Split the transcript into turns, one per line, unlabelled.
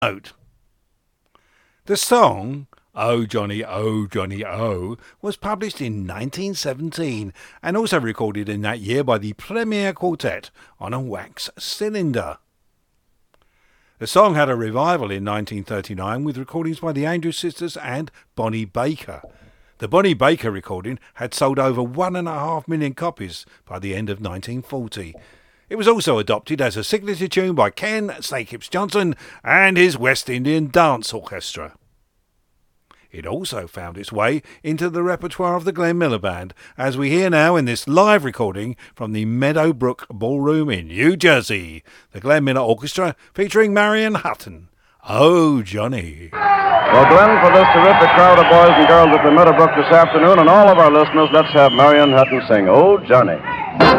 note. The song Oh Johnny, Oh was published in 1917 and also recorded in that year by the Premier Quartet on a wax cylinder. The song had a revival in 1939 with recordings by the Andrews Sisters and Bonnie Baker. The Bonnie Baker recording had sold over 1.5 million copies by the end of 1940. It was also adopted as a signature tune by Ken Snakehips Johnson and his West Indian Dance Orchestra. It also found its way into the repertoire of the Glenn Miller Band, as we hear now in this live recording from the Meadowbrook Ballroom in New Jersey. The Glenn Miller Orchestra featuring Marion Hutton. Oh, Johnny.
Well, Glenn, for this terrific crowd of boys and girls at the Meadowbrook this afternoon, and all of our listeners, let's have Marion Hutton sing Oh, Johnny.